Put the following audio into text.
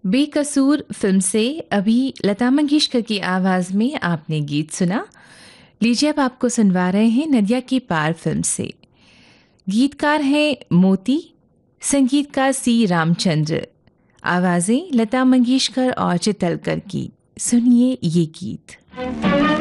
बेकसूर फिल्म से अभी लता मंगेशकर की आवाज़ में आपने गीत सुना। लीजिए अब आपको सुनवा रहे हैं नदिया की पार फिल्म से। गीतकार हैं मोती, संगीतकार सी रामचंद्र, आवाज़ें लता मंगेशकर और चितलकर की। सुनिए ये गीत।